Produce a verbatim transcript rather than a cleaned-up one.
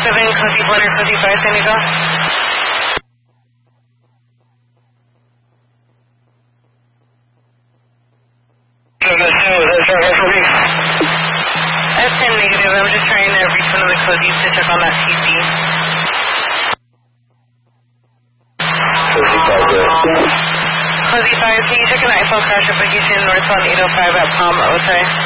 seven, Cozy one or Cozy five, San Diego. That's ten negative. I'm just trying to reach one of the Cozies to check on that T C. Cozy five, good. Cozy five, can you check an iPhone crash application northbound eight oh five at Palm Otay?